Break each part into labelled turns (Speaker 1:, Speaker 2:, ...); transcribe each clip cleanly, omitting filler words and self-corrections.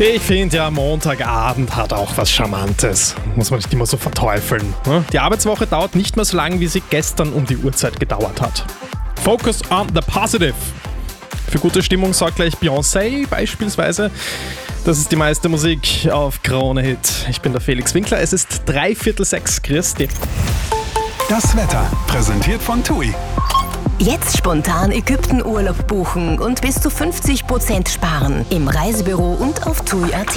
Speaker 1: Ich finde ja, Montagabend hat auch was Charmantes. Muss man nicht immer so verteufeln. Ne? Die Arbeitswoche dauert nicht mehr so lang, wie sie gestern um die Uhrzeit gedauert hat. Focus on the positive. Für gute Stimmung sorgt gleich Beyoncé beispielsweise. Das ist die meiste Musik auf Krone Hit. Ich bin der Felix Winkler. Es ist 5:45. Christi.
Speaker 2: Das Wetter, präsentiert von TUI.
Speaker 3: Jetzt spontan Ägypten-Urlaub buchen und bis zu 50% sparen im Reisebüro und auf TUI.at.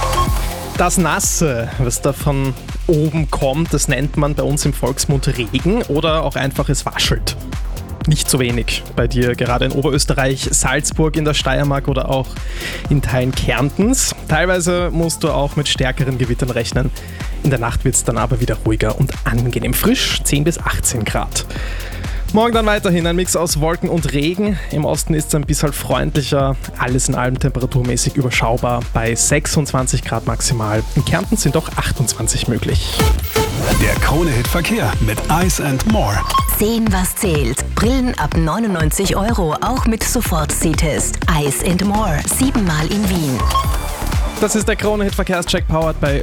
Speaker 1: Das Nasse, was da von oben kommt, das nennt man bei uns im Volksmund Regen oder auch einfach es waschelt. Nicht so wenig bei dir, gerade in Oberösterreich, Salzburg, in der Steiermark oder auch in Teilen Kärntens. Teilweise musst du auch mit stärkeren Gewittern rechnen. In der Nacht wird es dann aber wieder ruhiger und angenehm frisch, 10 bis 18 Grad. Morgen dann weiterhin ein Mix aus Wolken und Regen. Im Osten ist es ein bisschen freundlicher, alles in allem temperaturmäßig überschaubar bei 26 Grad maximal. In Kärnten sind auch 28 möglich.
Speaker 2: Der Krone-Hit-Verkehr mit Ice & More.
Speaker 3: Sehen, was zählt. Brillen ab 99 €, auch mit Sofort-Sehtest. Ice & More, 7-mal in Wien.
Speaker 1: Das ist der Krone-Hit-Verkehrscheck powered bei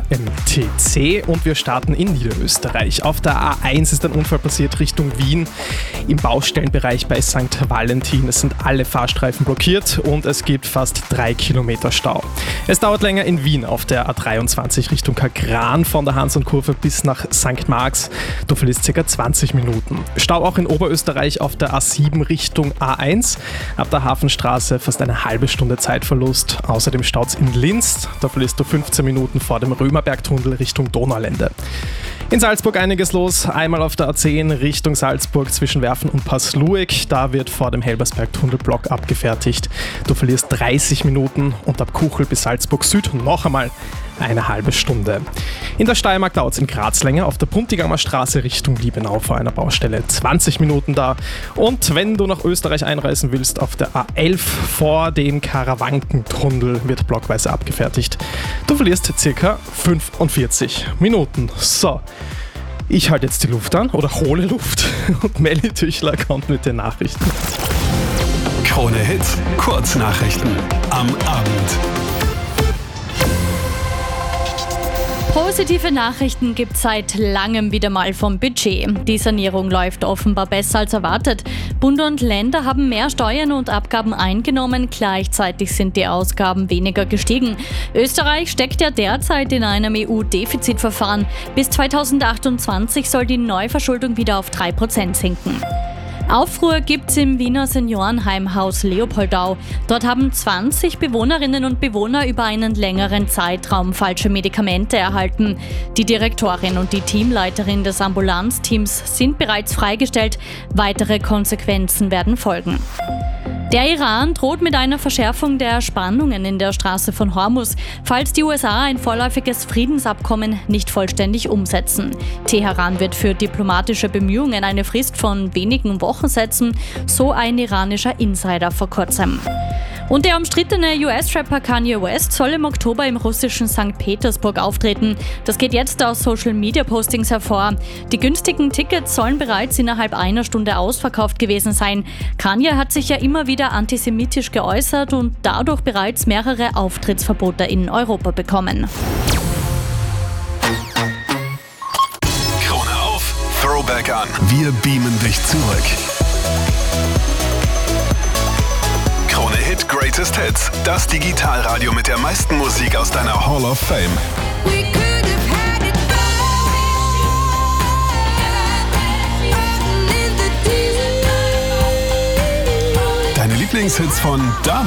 Speaker 1: ÖAMTC und wir starten in Niederösterreich. Auf der A1 ist ein Unfall passiert Richtung Wien im Baustellenbereich bei St. Valentin. Es sind alle Fahrstreifen blockiert und es gibt fast 3 Kilometer Stau. Es dauert länger in Wien auf der A23 Richtung Kagran von der Hans-und-Kurve bis nach St. Marx. Du verlierst ca. 20 Minuten. Stau auch in Oberösterreich auf der A7 Richtung A1. Ab der Hafenstraße fast eine halbe Stunde Zeitverlust. Außerdem staut's in Linz, da verlierst du 15 Minuten vor dem Römerbergtunnel Richtung Donaulände. In Salzburg einiges los, einmal auf der A10 Richtung Salzburg zwischen Werfen und Passlueg, da wird vor dem Helbersbergtunnel Block abgefertigt. Du verlierst 30 Minuten und ab Kuchel bis Salzburg Süd noch einmal eine halbe Stunde. In der Steiermark dauert es in Graz länger, auf der Puntigamer Straße Richtung Liebenau vor einer Baustelle 20 Minuten da. Und wenn du nach Österreich einreisen willst, auf der A11 vor dem Karawankentunnel wird blockweise abgefertigt. Du verlierst ca. 45 Minuten. So, ich halte jetzt die Luft an oder hole Luft und Melly Tüchler kommt mit den Nachrichten.
Speaker 2: Krone Hit, Kurznachrichten am Abend.
Speaker 4: Positive Nachrichten gibt es seit langem wieder mal vom Budget. Die Sanierung läuft offenbar besser als erwartet. Bund und Länder haben mehr Steuern und Abgaben eingenommen, gleichzeitig sind die Ausgaben weniger gestiegen. Österreich steckt ja derzeit in einem EU-Defizitverfahren. Bis 2028 soll die Neuverschuldung wieder auf 3% sinken. Aufruhr gibt's im Wiener Seniorenheimhaus Leopoldau. Dort haben 20 Bewohnerinnen und Bewohner über einen längeren Zeitraum falsche Medikamente erhalten. Die Direktorin und die Teamleiterin des Ambulanzteams sind bereits freigestellt. Weitere Konsequenzen werden folgen. Der Iran droht mit einer Verschärfung der Spannungen in der Straße von Hormuz, falls die USA ein vorläufiges Friedensabkommen nicht vollständig umsetzen. Teheran wird für diplomatische Bemühungen eine Frist von wenigen Wochen setzen, so ein iranischer Insider vor kurzem. Und der umstrittene US-Rapper Kanye West soll im Oktober im russischen St. Petersburg auftreten. Das geht jetzt aus Social-Media-Postings hervor. Die günstigen Tickets sollen bereits innerhalb einer Stunde ausverkauft gewesen sein. Kanye hat sich ja immer wieder antisemitisch geäußert und dadurch bereits mehrere Auftrittsverbote in Europa bekommen.
Speaker 2: Krone auf, Throwback an. Wir beamen dich zurück. Krone Hit Greatest Hits, das Digitalradio mit der meisten Musik aus deiner Hall of Fame. Deine Lieblingshits von damals.